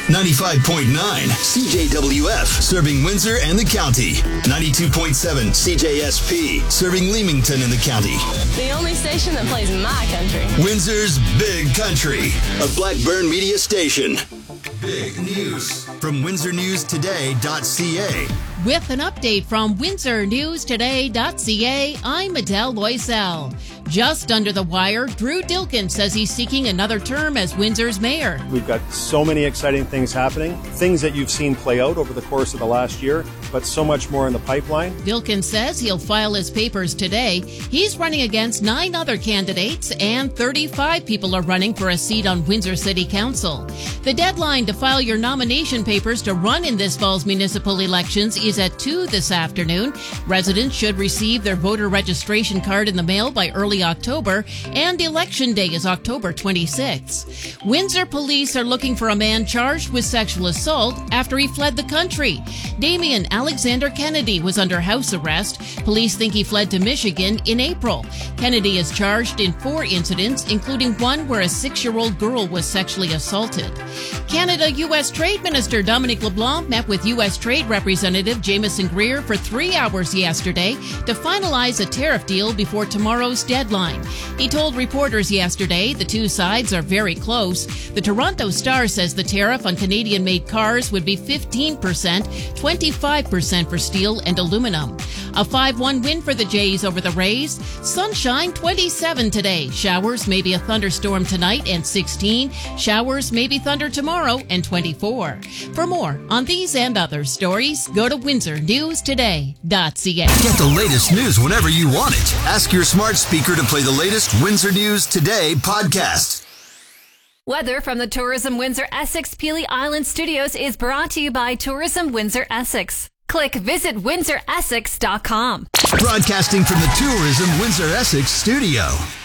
95.9 CJWF, serving Windsor and the county. 92.7 CJSP, serving Leamington and the county. The only station that plays my country. Windsor's Big Country, a Blackburn media station. Big news from WindsorNewsToday.ca. With an update from WindsorNewsToday.ca, I'm Adele Loisel. Just under the wire, Drew Dilkin says he's seeking another term as Windsor's mayor. We've got so many exciting things happening, things that you've seen play out over the course of the last year, but so much more in the pipeline. Dilkin says he'll file his papers today. He's running against 9 other candidates, and 35 people are running for a seat on Windsor City Council. The deadline to file your nomination papers to run in this fall's municipal elections is at 2 this afternoon. Residents should receive their voter registration card in the mail by early October, and Election Day is October 26th. Windsor police are looking for a man charged with sexual assault after he fled the country. Damien Alexander Kennedy was under house arrest. Police think he fled to Michigan in April. Kennedy is charged in 4 incidents, including one where a 6-year-old girl was sexually assaulted. Canada-U.S. Trade Minister Dominic LeBlanc met with U.S. Trade Representative Jameson Greer for 3 hours yesterday to finalize a tariff deal before tomorrow's deadline. He told reporters yesterday the two sides are very close. The Toronto Star says the tariff on Canadian-made cars would be 15%, 25% for steel and aluminum. A 5-1 win for the Jays over the Rays. Sunshine 27 today. Showers, maybe a thunderstorm tonight, and 16. Showers, maybe thunder tomorrow, and 24. For more on these and other stories, go to WindsorNewsToday.ca. Get the latest news whenever you want it. Ask your smart speaker to play the latest Windsor News Today podcast. Weather from the Tourism Windsor Essex Peely Island Studios is brought to you by Tourism Windsor Essex. Click visit WindsorEssex.com. Broadcasting from the Tourism Windsor Essex studio.